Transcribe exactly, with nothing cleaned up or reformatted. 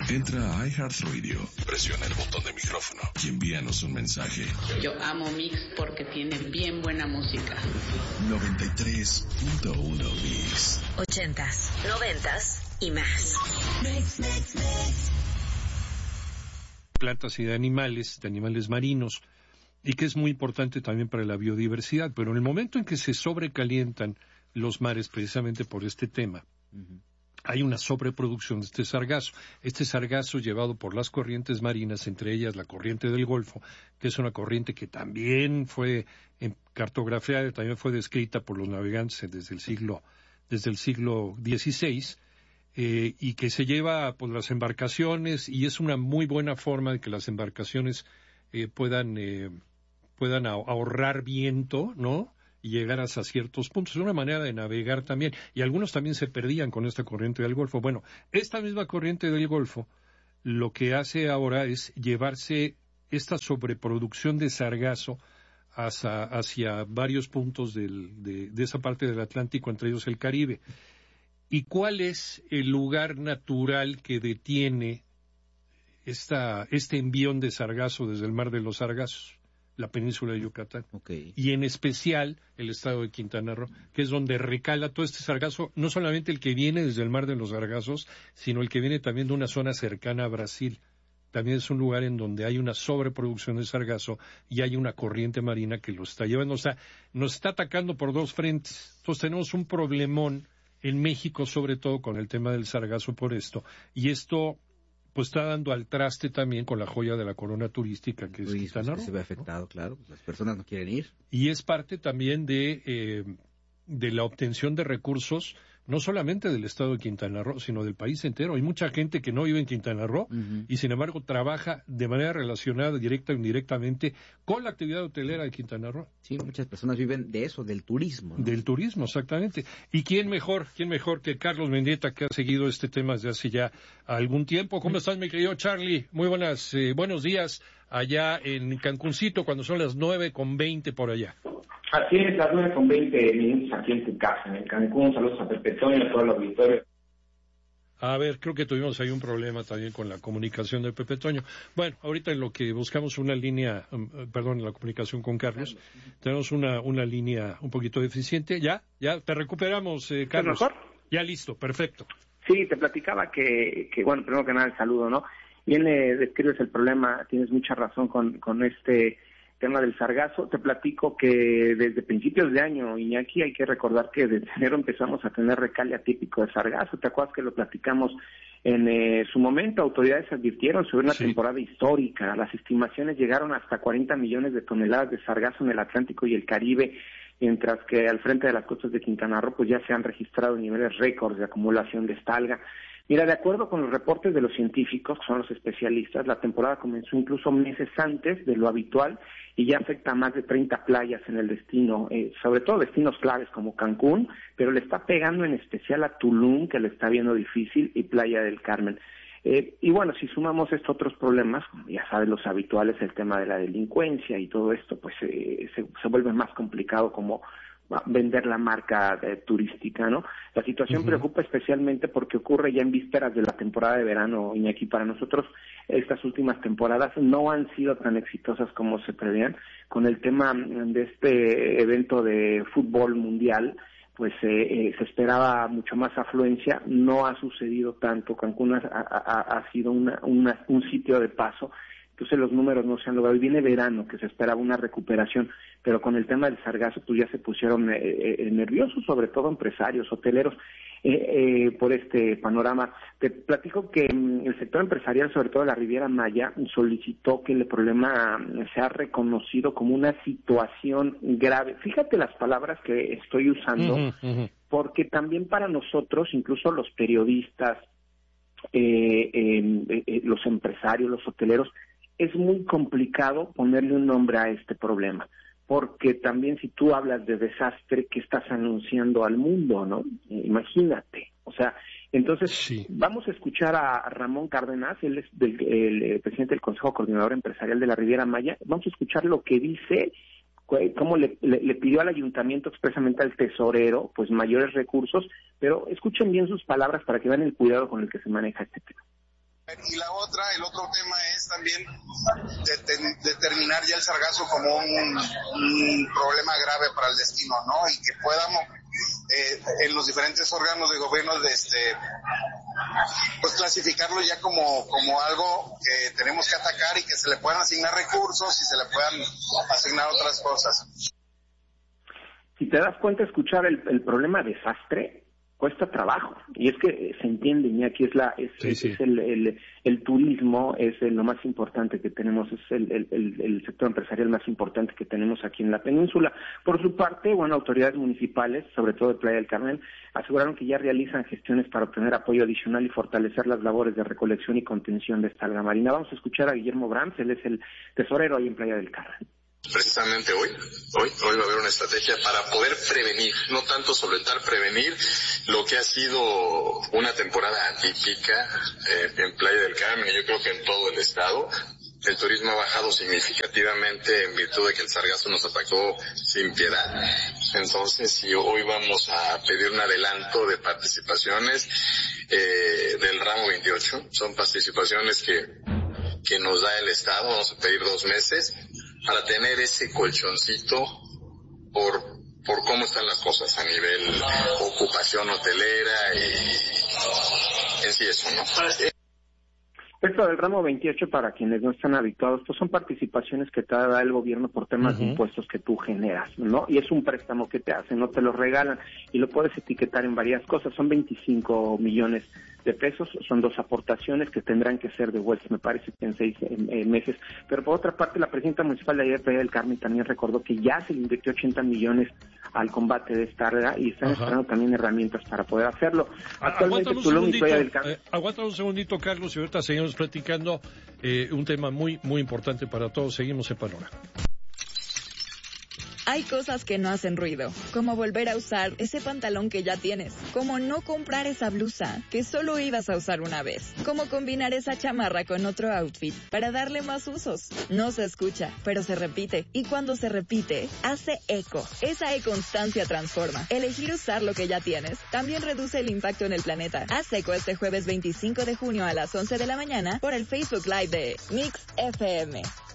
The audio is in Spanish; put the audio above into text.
Entra a iHeartRadio, presiona el botón de micrófono y envíanos un mensaje. Yo amo Mix porque tiene bien buena música. noventa y tres punto uno Mix. Ochentas, noventas y más. Mix, mix, mix. Plantas y de animales, de animales marinos, y que es muy importante también para la biodiversidad, pero en el momento en que se sobrecalientan los mares precisamente por este tema, uh-huh. hay una sobreproducción de este sargazo. Este sargazo llevado por las corrientes marinas, entre ellas la corriente del Golfo, que es una corriente que también fue cartografiada, también fue descrita por los navegantes desde el siglo, desde el siglo dieciséis, eh, y que se lleva por las embarcaciones, y es una muy buena forma de que las embarcaciones eh, puedan, eh, puedan ahorrar viento, ¿no?, y llegar hasta ciertos puntos. Es una manera de navegar también, y algunos también se perdían con esta corriente del Golfo. Bueno, esta misma corriente del Golfo lo que hace ahora es llevarse esta sobreproducción de sargazo hacia, hacia varios puntos del, de, de esa parte del Atlántico, entre ellos el Caribe. ¿Y cuál es el lugar natural que detiene esta, este envión de sargazo desde el Mar de los Sargazos? La península de Yucatán. Okay. Y en especial el estado de Quintana Roo, que es donde recala todo este sargazo, no solamente el que viene desde el Mar de los Sargazos, sino el que viene también de una zona cercana a Brasil. También es un lugar en donde hay una sobreproducción de sargazo y hay una corriente marina que lo está llevando. O sea, nos está atacando por dos frentes. Entonces tenemos un problemón en México, sobre todo con el tema del sargazo por esto. Y esto pues está dando al traste también con la joya de la corona turística, que es Quintana Roo. Se ve afectado, ¿no? Claro, las personas no quieren ir. Y es parte también de, eh, de la obtención de recursos, no solamente del estado de Quintana Roo, sino del país entero. Hay mucha gente que no vive en Quintana Roo, uh-huh. y sin embargo trabaja de manera relacionada, directa o indirectamente, con la actividad hotelera de Quintana Roo. Sí, muchas personas viven de eso, del turismo, ¿no? Del turismo, exactamente. ¿Y quién mejor, quién mejor que Carlos Mendieta, que ha seguido este tema desde hace ya algún tiempo? ¿Cómo estás, mi querido Charlie? Muy buenas, eh, buenos días allá en Cancuncito, cuando son las nueve con veinte por allá. Así es, las nueve con veinte minutos aquí en tu casa, en el Cancún. Saludos a Pepe Toño, a todo el auditorio. A ver, creo que tuvimos ahí un problema también con la comunicación de Pepe Toño. Bueno, ahorita en lo que buscamos una línea, um, perdón, la comunicación con Carlos, tenemos una una línea un poquito deficiente. ¿Ya? ¿Ya? ¿Te recuperamos, eh, Carlos? ¿Mejor? Ya listo, perfecto. Sí, te platicaba que, que bueno, primero que nada el saludo, ¿no? Bien le describes el problema, tienes mucha razón con, con este tema del sargazo. Te platico que desde principios de año, Iñaki, hay que recordar que desde enero empezamos a tener recale atípico de sargazo. ¿Te acuerdas que lo platicamos en eh, su momento? Autoridades advirtieron sobre una sí. temporada histórica. Las estimaciones llegaron hasta cuarenta millones de toneladas de sargazo en el Atlántico y el Caribe, mientras que al frente de las costas de Quintana Roo pues ya se han registrado niveles récords de acumulación de esta alga. Mira, de acuerdo con los reportes de los científicos, que son los especialistas, la temporada comenzó incluso meses antes de lo habitual y ya afecta a más de treinta playas en el destino, eh, sobre todo destinos claves como Cancún, pero le está pegando en especial a Tulum, que le está viendo difícil, y Playa del Carmen. Eh, y bueno, si sumamos estos otros problemas, como ya sabes, los habituales, el tema de la delincuencia y todo esto, pues eh, se, se vuelve más complicado como vender la marca eh, turística, ¿no? La situación uh-huh. preocupa especialmente porque ocurre ya en vísperas de la temporada de verano, Iñaki. Para nosotros estas últimas temporadas no han sido tan exitosas como se preveían. Con el tema de este evento de fútbol mundial, pues eh, eh, se esperaba mucho más afluencia, no ha sucedido tanto. Cancún ha, ha, ha sido una, una, un sitio de paso. Entonces los números no se han logrado. Y viene verano, que se esperaba una recuperación, pero con el tema del sargazo pues ya se pusieron eh, eh, nerviosos, sobre todo empresarios, hoteleros, eh, eh, por este panorama. Te platico que mm, el sector empresarial, sobre todo de la Riviera Maya, solicitó que el problema sea reconocido como una situación grave. Fíjate las palabras que estoy usando, uh-huh, uh-huh. porque también para nosotros, incluso los periodistas, eh, eh, eh, los empresarios, los hoteleros, es muy complicado ponerle un nombre a este problema, porque también si tú hablas de desastre, ¿qué estás anunciando al mundo, no? Eh, imagínate, o sea, entonces sí. Vamos a escuchar a Ramón Cárdenas, él es del, el, el presidente del Consejo Coordinador Empresarial de la Riviera Maya. Vamos a escuchar lo que dice, cómo le, le, le pidió al ayuntamiento, expresamente al tesorero, pues mayores recursos, pero escuchen bien sus palabras para que vean el cuidado con el que se maneja este tema. Y la otra, el otro tema es también de, de, determinar ya el sargazo como un, un problema grave para el destino, ¿no? Y que podamos, eh, en los diferentes órganos de gobierno, de este, pues clasificarlo ya como, como algo que tenemos que atacar y que se le puedan asignar recursos y se le puedan asignar otras cosas. Si te das cuenta, escuchar el, el problema desastre cuesta trabajo, y es que se entiende, y aquí es la es, sí, sí. es el, el el turismo es el, lo más importante que tenemos, es el, el el el sector empresarial más importante que tenemos aquí en la península. Por su parte, bueno, autoridades municipales, sobre todo de Playa del Carmen, aseguraron que ya realizan gestiones para obtener apoyo adicional y fortalecer las labores de recolección y contención de esta alga marina. Vamos a escuchar a Guillermo Brams, él es el tesorero ahí en Playa del Carmen. Precisamente hoy, hoy, hoy va a haber una estrategia para poder prevenir, no tanto solventar, prevenir lo que ha sido una temporada atípica eh, en Playa del Carmen, y yo creo que en todo el estado. El turismo ha bajado significativamente en virtud de que el sargazo nos atacó sin piedad. Entonces, si hoy vamos a pedir un adelanto de participaciones eh, del ramo veintiocho, son participaciones que, que nos da el estado, vamos a pedir dos meses, para tener ese colchoncito por por cómo están las cosas a nivel ocupación hotelera y en sí eso, ¿no? Esto del ramo veintiocho, para quienes no están habituados, pues son participaciones que te da el gobierno por temas uh-huh. de impuestos que tú generas, ¿no? Y es un préstamo que te hacen, no te lo regalan, y lo puedes etiquetar en varias cosas. Son veinticinco millones de pesos, son dos aportaciones que tendrán que ser devueltas, me parece que en seis en, en meses. Pero por otra parte, la presidenta municipal de allá de Playa del Carmen también recordó que ya se le invirtió ochenta millones al combate de esta alga y están Ajá. esperando también herramientas para poder hacerlo. Actualmente, Tulum y Playa del Carmen... Eh, aguanta un segundito, Carlos, y ahorita seguimos platicando eh, un tema muy, muy importante para todos. Seguimos en Panorama. Hay cosas que no hacen ruido, como volver a usar ese pantalón que ya tienes, como no comprar esa blusa que solo ibas a usar una vez, como combinar esa chamarra con otro outfit para darle más usos. No se escucha, pero se repite, y cuando se repite, hace eco. Esa e-constancia transforma. Elegir usar lo que ya tienes también reduce el impacto en el planeta. Haz eco este jueves veinticinco de junio a las once de la mañana por el Facebook Live de Mix F M.